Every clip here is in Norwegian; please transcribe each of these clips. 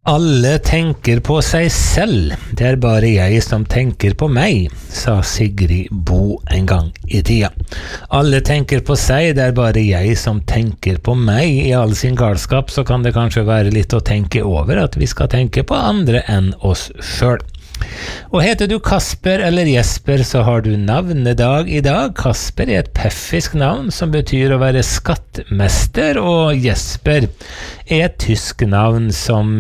Alle tenker på seg selv, det bare jeg som tenker på meg, sa Sigrid Bo en gang i tida. Alle tenker på seg, det bare jeg som tenker på meg. I all sin galskap så kan det kanskje være litt å tenke over at vi skal tenke på andre enn oss selv. Og heter du Kasper eller Jesper, så har du navnedag i dag. Kasper et peffisk navn som betyr å være skattmester, og Jesper et tysk navn som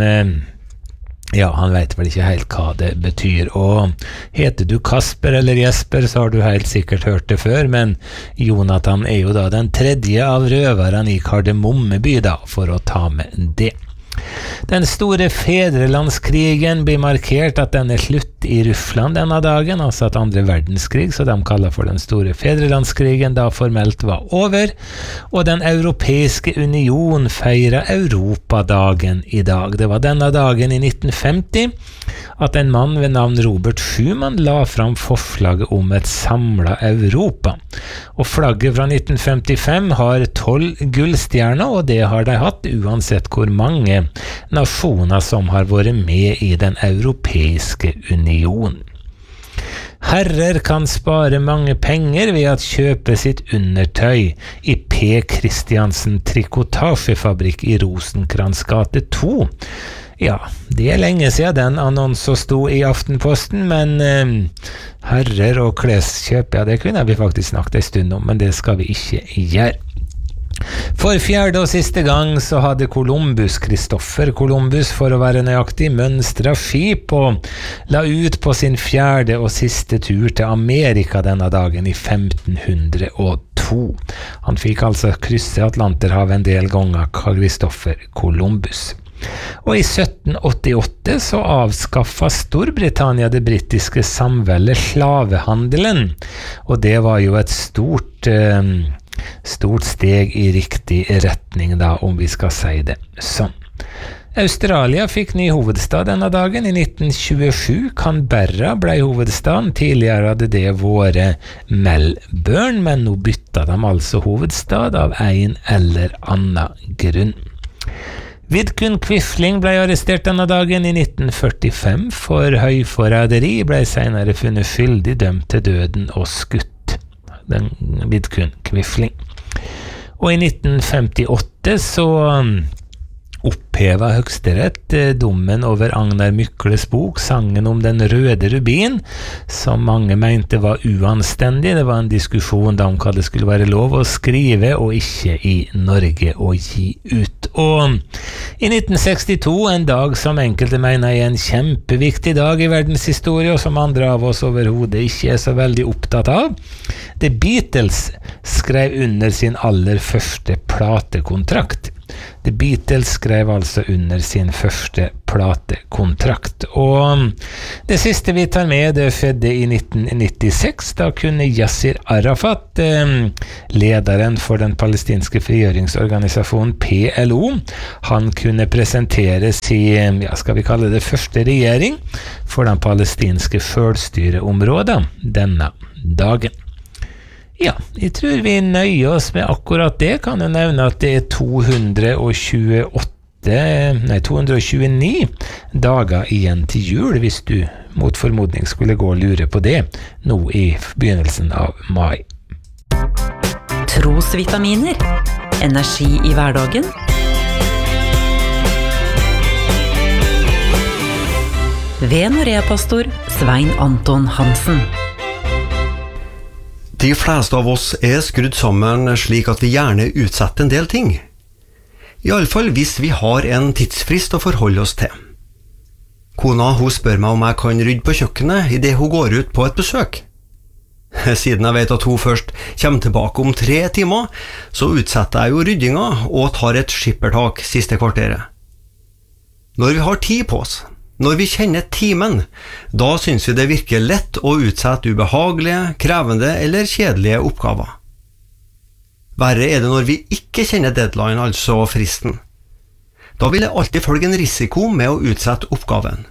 han vet vel ikke helt hva det betyr. Og heter du Kasper eller Jesper, så har du helt sikkert hørt det før, men Jonathan jo da den tredje av røverne i Kardemommeby da, for å ta med det. Den store fedrelandskrigen blir markert at den slutt i Russland denne dagen, altså at andre verdenskrig, så de kaller for den store fedrelandskrigen, da formelt var over, og den europeiske union feirer Europadagen i dag. Det var denne dagen i 1950 at en mann ved navn Robert Schumann la fram forslaget om et samlet Europa. Og flagget fra 1955 har 12 gullstjerner, og det har de hatt uansett hvor mange nasjoner som har vært med i den europeiske union. Herrer kan spare mange penger ved å kjøpe sitt undertøy i P. Christiansen trikotasjefabrikk i Rosenkrantz gate 2. Ja, det lenge siden den annonsen sto i Aftenposten, men herrer og kleskjøp, det kunne vi faktisk snakket en stund om, men det skal vi ikke gjøre. For fjerde og siste gang så hadde Christopher Columbus for å være nøyaktig mønstra skip og la ut på sin fjerde og siste tur til Amerika denne dagen i 1502. Han fikk altså krysse Atlanterhavet en del ganger, Christopher Columbus. Og i 1788 så avskaffet Storbritannia det britiske samveldet slavehandelen, og det var jo et stort steg i riktig retning da, om vi skal si det sånn. Australia fikk ny hovedstad denne dagen i 1927. Canberra ble hovedstaden. Tidligere hadde det vært Melbourne, men nå bytta de altså hovedstad av en eller annen grunn. Vidkun Quisling ble arrestert denne dagen i 1945 for høyforræderi, ble senere funnet skyldig, dømt til døden og skutt. Den Vidkun Quisling. Og i 1958 så oppheva Høyesterett dommen over Agnar Mykles bok, sangen om den røde rubin, som mange mente var uanstendig. Det var en diskusjon da om hva det skulle være lov å skrive og ikke i Norge å gi ut. Og i 1962, en dag som enkelte mener en kjempeviktig dag i verdenshistorie, og som andre av oss overhodet ikke så veldig opptatt av, The Beatles skrev under sin aller første platekontrakt. The Beatles skrev altså under sin første platekontrakt. Og det siste vi tar med, det skjedde i 1996. Da kunne Yasser Arafat, lederen for den palestinske frigjøringsorganisasjonen PLO, han kunne presentere sin, skal vi kalle det første regjering for den palestinske selvstyreområdet denne dagen. Ja, jeg tror vi nøyer oss med akkurat det. Kan jeg nevne at det 229 dager igjen til jul, hvis du mot formodning skulle gå og lure på det, nå i begynnelsen av mai. Trosvitaminer. Energi i hverdagen. Ved Norea-pastor Svein Anton Hansen. De fleste av oss skrudd sammen slik at vi gjerne utsetter en del ting. I alle fall hvis vi har en tidsfrist å forholde oss til. Kona hun spør meg om jeg kan rydde på kjøkkenet i det hun går ut på et besøk. Siden jeg vet at hun først kommer tilbake om 3 timer, så utsetter jeg jo ryddinga og tar et skippertak siste kvarteret. Når vi har tid på oss, når vi kjenner timen, da synes vi det virker lett å utsette ubehagelige, krevende eller kjedelige oppgaver. Verre det når vi ikke kjenner deadline, altså fristen. Da vil det alltid følge en risiko med å utsette oppgaven.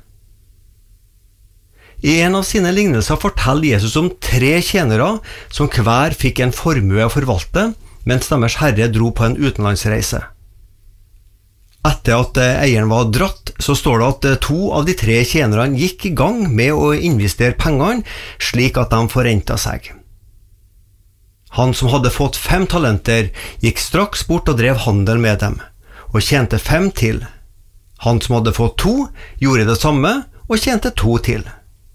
I en av sine lignelser forteller Jesus om 3 tjenere som hver fikk en formue å forvalte, mens deres herre dro på en utenlandsreise. Etter at eieren var dratt, så står det at 2 av de 3 tjenerne gikk I gang med å investere pengene slik at de forrentet seg. Han som hadde fått 5 talenter gikk straks bort og drev handel med dem, og tjente 5 til. Han som hadde fått 2 gjorde det samme og tjente 2 til.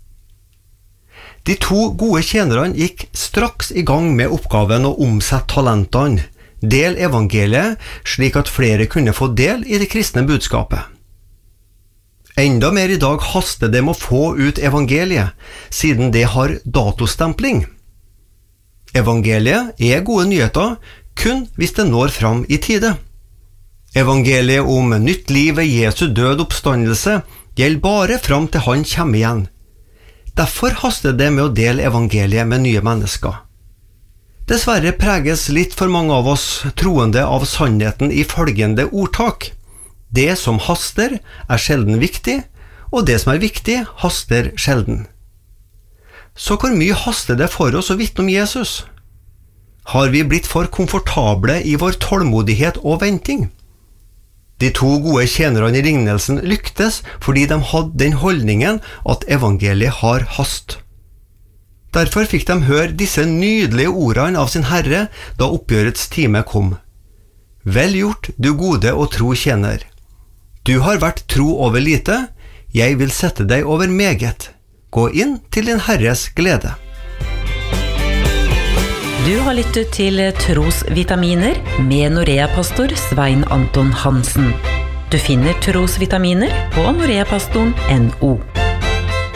De 2 gode tjenerne gikk straks I gang med oppgaven å omsette talentene, del evangeliet slik at flere kunne få del I det kristne budskapet. Enda mer I dag haster det med å få ut evangeliet, siden det har datostempling. Evangeliet gode nyheter kun hvis det når fram I tide. Evangeliet om nytt liv ved Jesu død oppstandelse gjelder bare fram til han kommer igjen. Derfor haster det med å dele evangeliet med nye mennesker. Dessverre preges litt for mange av oss troende av sannheten I følgende ordtak. Det som haster sjelden viktig, og det som viktig haster sjelden. Så hvor mye haster det for oss å vitne om Jesus? Har vi blitt for komfortable I vår tålmodighet og venting? De 2 gode tjenerne I lignelsen lyktes fordi de hadde den holdningen at evangeliet har hast. Derfor fikk de høre disse nydelige ordene av sin Herre da oppgjørets time kom. Vel gjort, du gode og tro tjener. Du har vært tro over lite, jeg vil sette deg over meget. Gå inn til din Herres glede. Du har lyttet til Trosvitaminer med Norea-pastor Svein Anton Hansen. Du finner Trosvitaminer på noreapastoren.no.